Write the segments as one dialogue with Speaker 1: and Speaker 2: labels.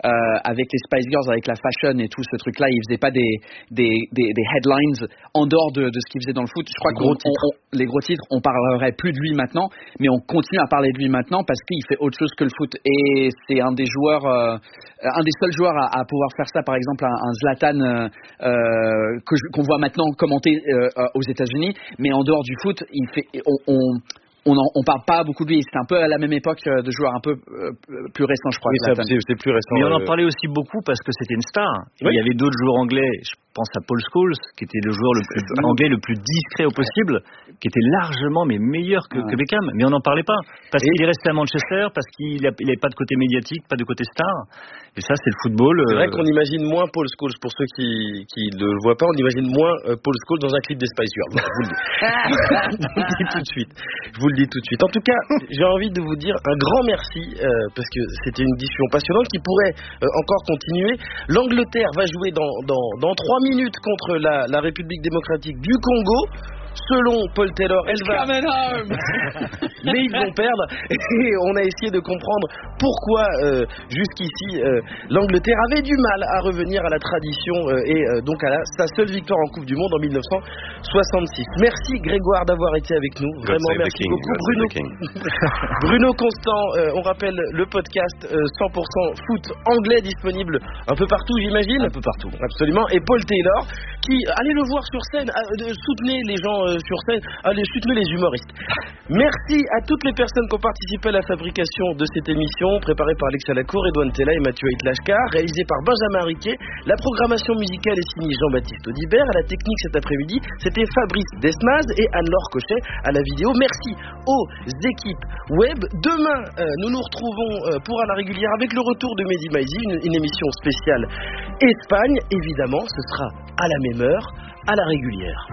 Speaker 1: avec les Spice Girls, avec la fashion et tout ce truc-là, il faisait pas des headlines en dehors de ce qu'il faisait dans le foot. Je crois que les gros titres, on parlerait plus de lui maintenant, mais on continue à parler de lui maintenant parce qu'il fait autre chose que le foot. Et c'est un des joueurs, un des seuls joueurs à pouvoir faire ça. Par exemple, un Zlatan qu'on voit maintenant commenter aux États-Unis, mais en dehors du foot, il fait, on parle pas beaucoup de lui. C'est un peu à la même époque de joueurs un peu plus récents, je crois.
Speaker 2: Oui, c'est plus récent.
Speaker 3: Mais on en parlait aussi beaucoup parce que c'était une star. Oui. Il y avait d'autres joueurs anglais. Je pense à Paul Scholes, qui était le joueur anglais le plus discret au possible, qui était largement meilleur que Beckham. Mais on n'en parlait pas parce qu'il est resté à Manchester, parce qu'il n'avait pas de côté médiatique, pas de côté star. Et ça, c'est le football.
Speaker 2: C'est vrai qu'on imagine moins Paul Scholes, pour ceux qui ne le voient pas, on imagine moins Paul Scholes dans un clip des Spice Girls. Je vous le dis tout de suite. En tout cas, j'ai envie de vous dire un grand merci parce que c'était une discussion passionnante qui pourrait encore continuer. L'Angleterre va jouer dans 3 minutes contre la République démocratique du Congo. Selon Paul Taylor, elle va... Mais ils vont perdre. Et on a essayé de comprendre pourquoi jusqu'ici l'Angleterre avait du mal à revenir à la tradition et donc à sa seule victoire en Coupe du Monde en 1966. Merci Grégoire d'avoir été avec nous. Vraiment merci beaucoup Bruno Constant. On rappelle le podcast 100% foot anglais disponible un peu partout, j'imagine.
Speaker 3: Un peu partout.
Speaker 2: Absolument. Et Paul Taylor qui, allez le voir sur scène, soutenez les gens sur scène, allez soutenez les humoristes. Merci à toutes les personnes qui ont participé à la fabrication de cette émission, préparée par Alexia Lacour, Edouane Tella et Mathieu Hitlashkar, réalisée par Benjamin Riquet. La programmation musicale est signée Jean-Baptiste Audibert. À la technique cet après-midi, c'était Fabrice Desmaz et Anne-Laure Cochet à la vidéo. Merci aux équipes web. Demain, nous nous retrouvons pour À la régulière avec le retour de Mehdi Maizi, une émission spéciale Espagne. Évidemment, ce sera à la même heure, à la régulière.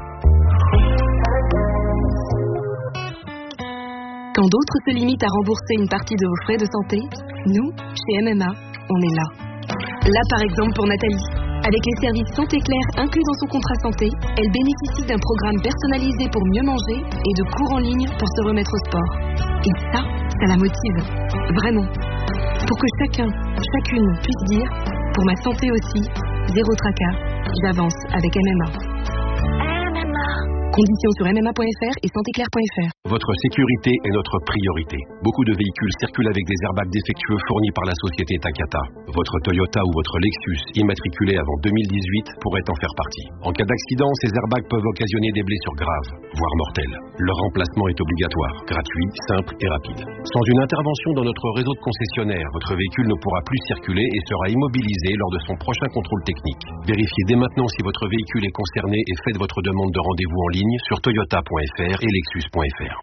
Speaker 4: Quand d'autres se limitent à rembourser une partie de vos frais de santé, nous, chez MMA, on est là. Là, par exemple, pour Nathalie. Avec les services Santé Claire inclus dans son contrat santé, elle bénéficie d'un programme personnalisé pour mieux manger et de cours en ligne pour se remettre au sport. Et ça la motive. Vraiment. Pour que chacune puisse dire, pour ma santé aussi, zéro tracas, j'avance avec MMA. Conditions sur MMA.fr et santéclair.fr.
Speaker 5: Votre sécurité est notre priorité. Beaucoup de véhicules circulent avec des airbags défectueux fournis par la société Takata. Votre Toyota ou votre Lexus, immatriculé avant 2018, pourrait en faire partie. En cas d'accident, ces airbags peuvent occasionner des blessures graves, voire mortelles. Leur remplacement est obligatoire, gratuit, simple et rapide. Sans une intervention dans notre réseau de concessionnaires, votre véhicule ne pourra plus circuler et sera immobilisé lors de son prochain contrôle technique. Vérifiez dès maintenant si votre véhicule est concerné et faites votre demande de rendez-vous en ligne sur toyota.fr et lexus.fr.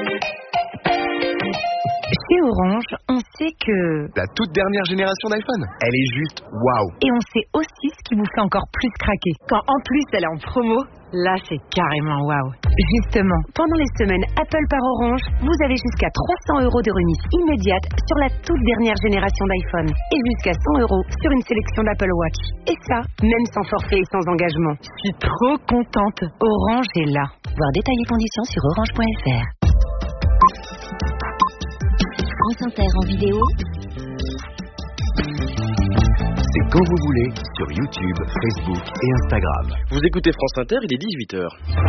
Speaker 6: Chez Orange, on sait que...
Speaker 7: la toute dernière génération d'iPhone, elle est juste waouh.
Speaker 6: Et on sait aussi ce qui vous fait encore plus craquer. Quand en plus elle est en promo, là c'est carrément waouh. Justement, pendant les semaines Apple par Orange, vous avez jusqu'à 300 € de remise immédiate sur la toute dernière génération d'iPhone et jusqu'à 100 € sur une sélection d'Apple Watch. Et ça, même sans forfait et sans engagement. Je suis trop contente. Orange est là.
Speaker 8: Voir détails et conditions sur orange.fr. France Inter en vidéo.
Speaker 5: C'est quand vous voulez sur YouTube, Facebook et Instagram.
Speaker 2: Vous écoutez France Inter, il est 18h.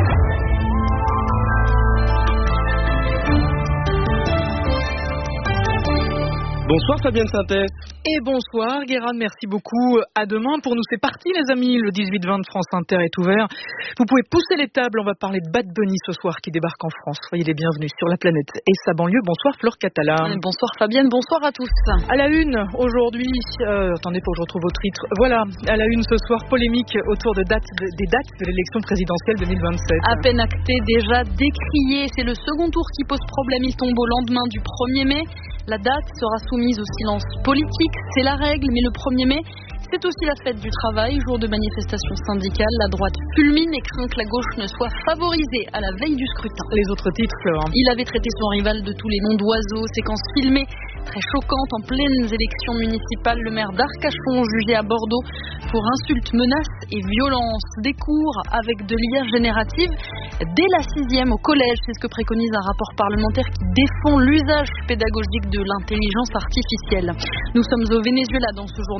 Speaker 2: Bonsoir Fabienne Synthèse.
Speaker 9: Et bonsoir Guérard, merci beaucoup. À demain. Pour nous c'est parti les amis, le 18-20 de France Inter est ouvert. Vous pouvez pousser les tables, on va parler de Bad Bunny ce soir qui débarque en France. Soyez les bienvenus sur la planète et sa banlieue. Bonsoir Flore Catala.
Speaker 10: Bonsoir Fabienne, bonsoir à tous.
Speaker 9: À la une aujourd'hui, attendez faut que je retrouve votre titre. Voilà, à la une ce soir, polémique autour des dates de l'élection présidentielle 2027.
Speaker 10: À peine acté, déjà décrié, c'est le second tour qui pose problème, il tombe au lendemain du 1er mai. La date sera soumise au silence politique, c'est la règle, mais le 1er mai, c'est aussi la fête du travail, jour de manifestation syndicale. La droite fulmine et craint que la gauche ne soit favorisée à la veille du scrutin.
Speaker 9: Les autres titres, Flore.
Speaker 10: Il avait traité son rival de tous les noms d'oiseaux, séquence filmée très choquante en pleines élections municipales. Le maire d'Arcachon jugé à Bordeaux pour insultes, menaces et violences. Des cours avec de l'IA générative dès la 6e au collège, c'est ce que préconise un rapport parlementaire qui défend l'usage pédagogique de l'intelligence artificielle. Nous sommes au Venezuela dans ce journal.